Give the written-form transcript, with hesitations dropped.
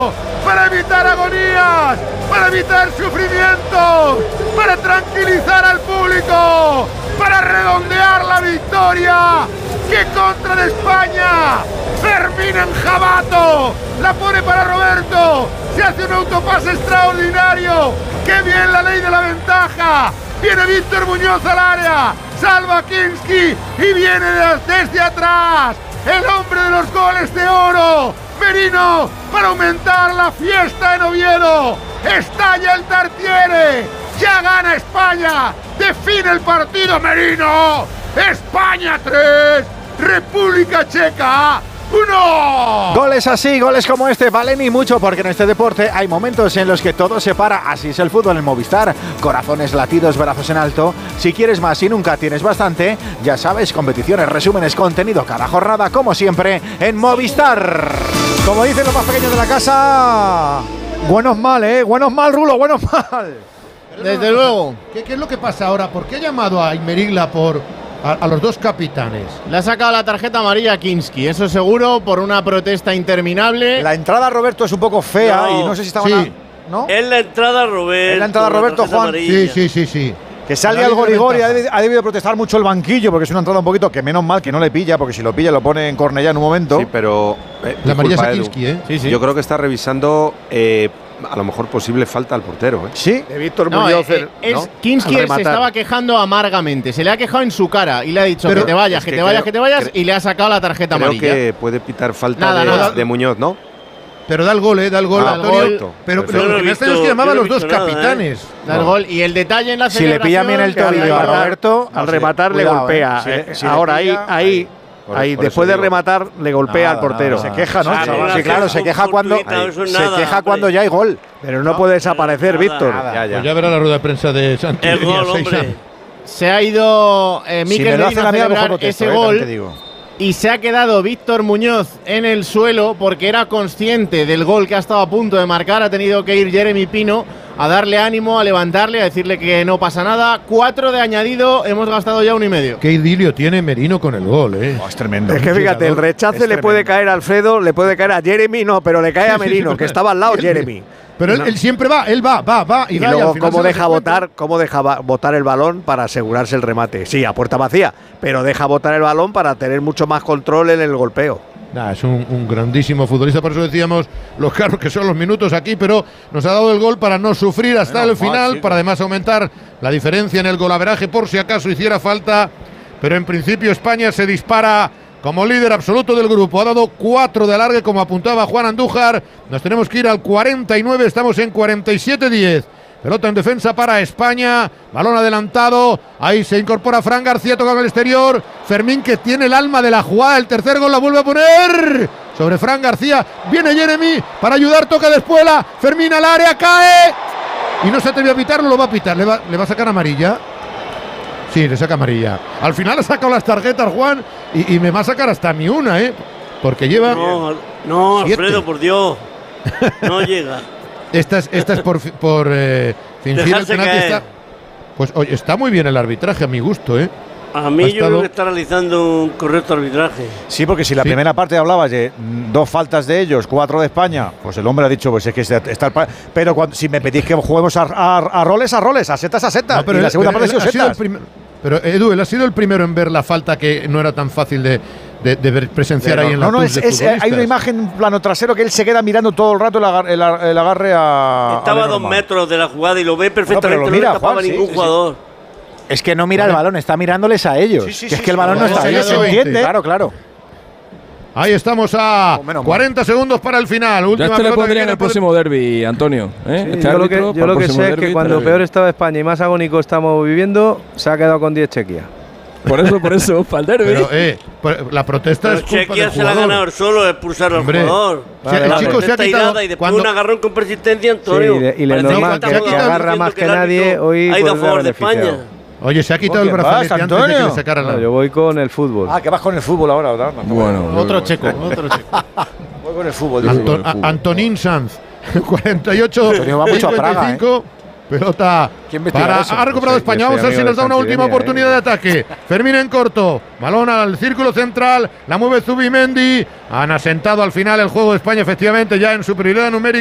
para evitar agonías, para evitar sufrimientos, para tranquilizar al público, para redondear la victoria. ¡Qué contra de España! Fermín Enjabato la pone para Roberto, se hace un autopase extraordinario. ¡Qué bien la ley de la ventaja! Viene Víctor Muñoz al área, salva a Kinski y viene desde atrás el hombre de los goles de oro, Merino, para aumentar la fiesta en Oviedo. Estalla el Tartiere, ya gana España, define el partido Merino. España 3, República Checa 1. Goles así, goles como este valen y mucho, porque en este deporte hay momentos en los que todo se para. Así es el fútbol en Movistar. Corazones, latidos, brazos en alto. Si quieres más y nunca tienes bastante, ya sabes, competiciones, resúmenes, contenido cada jornada, como siempre, en Movistar. Como dicen los más pequeños de la casa, buenos mal, buenos mal, Rulo, buenos mal. Desde luego. ¿Qué es lo que pasa ahora? ¿Por qué ha llamado a Imerigla a los dos capitanes? Le ha sacado la tarjeta amarilla a Kinski, eso seguro, por una protesta interminable. La entrada a Roberto es un poco fea y no sé si estaba... Sí. ¿No? Es la entrada a Roberto. Es la entrada a Roberto, Juan. Sí. Que sale algo rigor y ha debido protestar mucho el banquillo, porque es una entrada un poquito que menos mal que no le pilla, porque si lo pilla lo pone en Cornellá en un momento. Sí, pero... la amarilla es a Kinski, Sí. Yo creo que está revisando a lo mejor posible falta al portero. Sí. De Víctor Muñoz. Kinski se estaba quejando amargamente, se le ha quejado en su cara y le ha dicho que te vayas, que te vayas y le ha sacado la tarjeta amarilla. Creo que puede pitar falta de Muñoz, ¿no? Pero da el gol, Antonio. Pero lo que me extraña es que llamaba a los dos capitanes. Da el gol. Y el detalle en la celebración… Si le pilla bien el tobillo a Roberto… Al rematar le golpea. Ahora ahí, después de rematar, le golpea al portero. Se queja, ¿no? Sí, claro, se queja cuando ya hay gol. Pero no puede desaparecer, Víctor. Pues ya verá la rueda de prensa de Santi. El gol, hombre. Se ha ido Mikel Merino a celebrar ese gol. Y se ha quedado Víctor Muñoz en el suelo porque era consciente del gol que ha estado a punto de marcar. Ha tenido que ir Jeremy Pino a darle ánimo, a levantarle, a decirle que no pasa nada. 4 de añadido, hemos gastado ya 1,5. Qué idilio tiene Merino con el gol, es tremendo. Es que fíjate, el rechace le puede caer a Alfredo, le puede caer a Jeremy, pero le cae a Merino, que estaba al lado Jeremy. Pero él siempre va, y luego cómo deja botar el balón para asegurarse el remate. Sí, a puerta vacía, pero deja botar el balón para tener mucho más control en el golpeo. Es un grandísimo futbolista, por eso decíamos los caros que son los minutos aquí, pero nos ha dado el gol para no sufrir hasta el final, para además aumentar la diferencia en el golaveraje por si acaso hiciera falta. Pero en principio España se dispara como líder absoluto del grupo. Ha dado 4 de alargue, como apuntaba Juan Andújar. Nos tenemos que ir al 49, estamos en 47-10. Pelota en defensa para España, balón adelantado, ahí se incorpora Fran García, toca al exterior, Fermín, que tiene el alma de la jugada, el tercer gol la vuelve a poner sobre Fran García, viene Jeremy para ayudar, toca de Espuela, Fermín al área, cae y no se atrevió a pitarlo, lo va a pitar, le va a sacar amarilla. Sí, le saca amarilla. Al final ha sacado las tarjetas, Juan, y me va a sacar hasta mi una, porque lleva… No, Alfredo, por Dios, no llega. Esta es por fingir el penalti. Pues oye, está muy bien el arbitraje, a mi gusto, A mí yo creo que está realizando un correcto arbitraje. Sí, porque si la primera parte hablabas de 2 faltas de ellos, 4 de España, pues el hombre ha dicho, pues es que está… Pero si me pedís que juguemos a roles, a setas, a setas. No, pero y la segunda parte ha sido setas. Pero Edu, él ha sido el primero en ver la falta que no era tan fácil de presenciar ahí en la hay una imagen en plano trasero que él se queda mirando todo el rato el agarre a… Estaba a 2 metros de la jugada y lo ve perfectamente, no le tapaba ningún jugador. Es que no mira el balón, está mirándoles a ellos. Es que el balón no está ahí, se entiende. Claro. Ahí estamos a 40 segundos para el final. Ya le pondría en el próximo derbi, Antonio. Yo lo que sé es que cuando peor estaba España y más agónico estamos viviendo, se ha quedado con 10 Chequia. Por eso, para el derbi. Pero, la protesta es culpa del jugador. Se la ha ganado solo, expulsar al jugador. El chico se ha quitado… Y después un agarrón con persistencia, Antonio. Y le normal que agarra más que nadie hoy… Ha ido a favor de España. Oye, se ha quitado el brazalete antes de que le sacaran la… Yo voy con el fútbol. Que vas con el fútbol ahora, ¿verdad? Bueno, otro checo. Voy con el fútbol. Antonín Sanz, 48, va mucho a Praga, Pelota ha recuperado España. Vamos a ver si nos da una última oportunidad de ataque. Fermín en corto. Balón al círculo central. La mueve Zubimendi. Han asentado al final el juego de España, efectivamente, ya en superioridad numérica.